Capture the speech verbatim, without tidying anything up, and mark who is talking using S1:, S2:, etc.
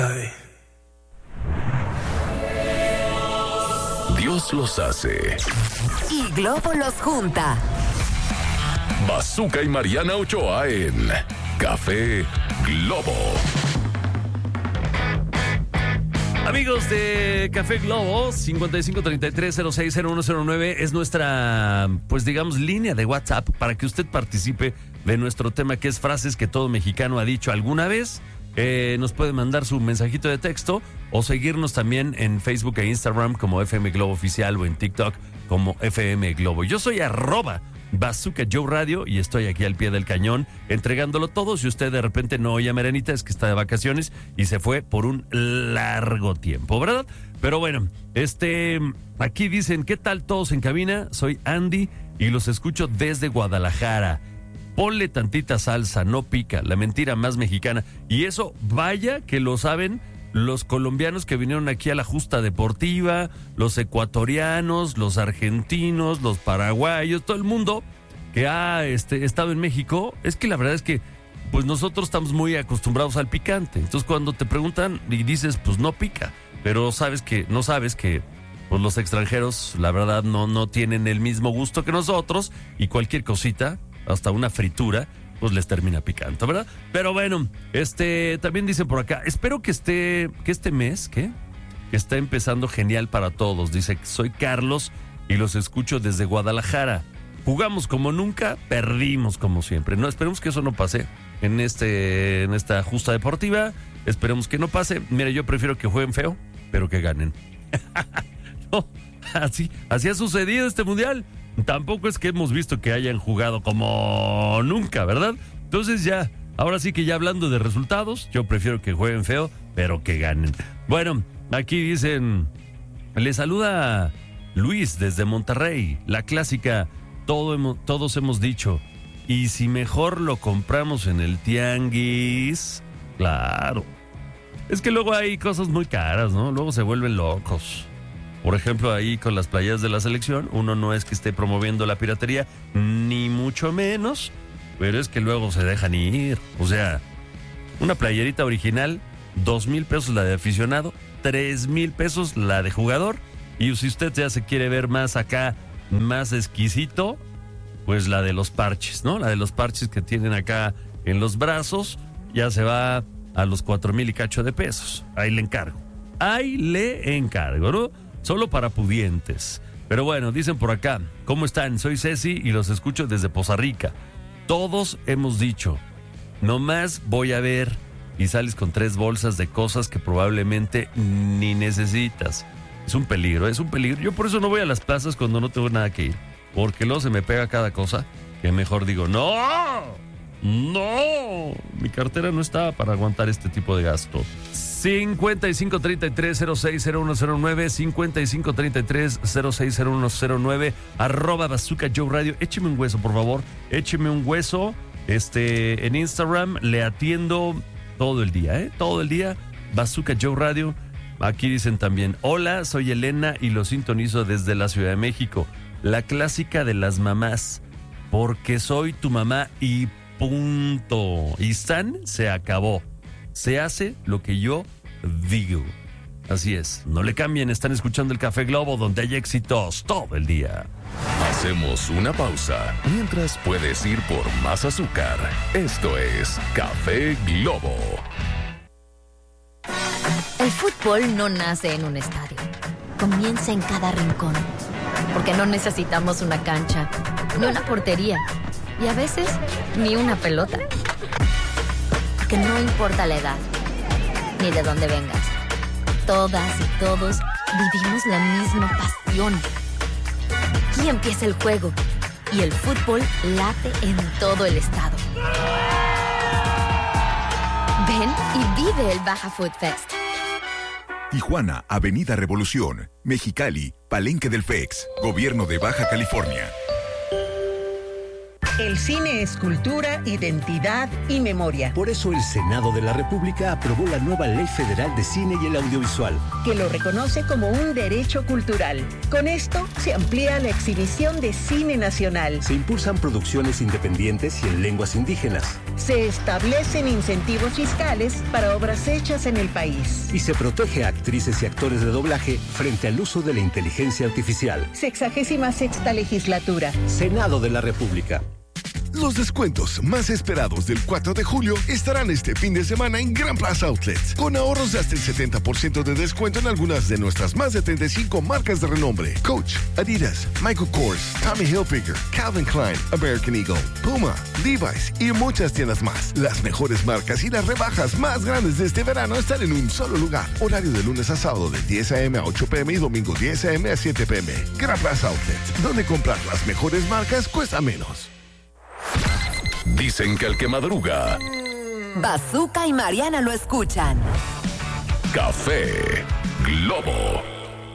S1: Dios los hace
S2: y Globo los junta.
S1: Bazooka y Mariana Ochoa en Café Globo.
S3: Amigos de Café Globo, cincuenta y cinco treinta y tres cero seis cero uno cero nueve es nuestra, pues digamos, línea de WhatsApp para que usted participe de nuestro tema, que es frases que todo mexicano ha dicho alguna vez. Eh, nos puede mandar su mensajito de texto o seguirnos también en Facebook e Instagram como F M Globo Oficial o en TikTok como F M Globo. Yo soy arroba Bazooka Joe Radio y estoy aquí al pie del cañón entregándolo todo. Si usted de repente no oye a Merenita, es que está de vacaciones y se fue por un largo tiempo, ¿verdad? Pero bueno, este, aquí dicen, ¿qué tal todos en cabina? Soy Andy y los escucho desde Guadalajara. Ponle tantita salsa, no pica, la mentira más mexicana. Y eso, vaya que lo saben los colombianos que vinieron aquí a la justa deportiva, los ecuatorianos, los argentinos, los paraguayos, todo el mundo que ha este, estado en México. Es que la verdad es que pues nosotros estamos muy acostumbrados al picante. Entonces cuando te preguntan y dices, pues no pica, pero sabes que, no sabes que pues los extranjeros, la verdad, no, no tienen el mismo gusto que nosotros y cualquier cosita, hasta una fritura, pues les termina picando, ¿verdad? Pero bueno, este, también dicen por acá, espero que esté, que este mes, ¿qué? Que está empezando genial para todos. Dice, soy Carlos y los escucho desde Guadalajara. Jugamos como nunca, perdimos como siempre. No, esperemos que eso no pase en este, en esta justa deportiva. Esperemos que no pase. Mire, yo prefiero que jueguen feo, pero que ganen. No, así, así ha sucedido este mundial. Tampoco es que hemos visto que hayan jugado como nunca, ¿verdad? Entonces ya, ahora sí que ya hablando de resultados, yo prefiero que jueguen feo, pero que ganen. Bueno, aquí dicen, le saluda Luis desde Monterrey, la clásica, todo hemos, todos hemos dicho, y si mejor lo compramos en el tianguis, claro. Es que luego hay cosas muy caras, ¿no? Luego se vuelven locos. Por ejemplo, ahí con las playeras de la selección, uno no es que esté promoviendo la piratería, ni mucho menos, pero es que luego se dejan ir. O sea, una playerita original, dos mil pesos la de aficionado, tres mil pesos la de jugador, y si usted ya se quiere ver más acá, más exquisito, pues la de los parches, ¿no? La de los parches que tienen acá en los brazos, ya se va a los cuatro mil y cacho de pesos. Ahí le encargo. Ahí le encargo, ¿no? Solo para pudientes. Pero bueno, dicen por acá, ¿cómo están? Soy Ceci y los escucho desde Poza Rica. Todos hemos dicho, nomás voy a ver, y sales con tres bolsas de cosas que probablemente ni necesitas. Es un peligro, es un peligro. Yo por eso no voy a las plazas cuando no tengo nada que ir, porque luego se me pega cada cosa que mejor digo, ¡no! ¡No! Mi cartera no está para aguantar este tipo de gasto. cincuenta y cinco treinta y tres cero seis cero uno cero nueve, cincuenta y cinco treinta y tres cero seis cero uno cero nueve, arroba Bazooka Joe Radio. Écheme un hueso, por favor. Écheme un hueso. Este, en Instagram le atiendo todo el día, ¿eh? Todo el día. Bazooka Joe Radio. Aquí dicen también, hola, soy Elena y lo sintonizo desde la Ciudad de México. La clásica de las mamás. Porque soy tu mamá y punto. Y San se acabó. Se hace lo que yo digo. Así es, no le cambien, están escuchando el Café Globo, donde hay éxitos todo el día.
S1: Hacemos una pausa, mientras puedes ir por más azúcar. Esto es Café Globo.
S4: El fútbol no nace en un estadio, comienza en cada rincón. Porque no necesitamos una cancha, ni una portería, y a veces ni una pelota. Que no importa la edad, ni de dónde vengas. Todas y todos vivimos la misma pasión. Aquí empieza el juego y el fútbol late en todo el estado. Ven y vive el Baja Food Fest.
S5: Tijuana, Avenida Revolución. Mexicali, Palenque del F E X, Gobierno de Baja California.
S6: El cine es cultura, identidad y memoria.
S7: Por eso el Senado de la República aprobó la nueva Ley Federal de Cine y el Audiovisual,
S6: que lo reconoce como un derecho cultural. Con esto se amplía la exhibición de cine nacional.
S7: Se impulsan producciones independientes y en lenguas indígenas.
S6: Se establecen incentivos fiscales para obras hechas en el país.
S7: Y se protege a actrices y actores de doblaje frente al uso de la inteligencia artificial.
S6: Sexagésima sexta legislatura.
S7: Senado de la República.
S8: Los descuentos más esperados del cuatro de julio estarán este fin de semana en Gran Plaza Outlets, con ahorros de hasta el setenta por ciento de descuento en algunas de nuestras más de treinta y cinco marcas de renombre: Coach, Adidas, Michael Kors, Tommy Hilfiger, Calvin Klein, American Eagle, Puma, Levi's y muchas tiendas más. Las mejores marcas y las rebajas más grandes de este verano están en un solo lugar. Horario de lunes a sábado de diez a eme a ocho pe eme y domingo diez a eme a siete pe eme. Gran Plaza Outlets, donde comprar las mejores marcas cuesta menos.
S1: Dicen que el que madruga,
S2: Bazooka y Mariana lo escuchan.
S1: Café Globo.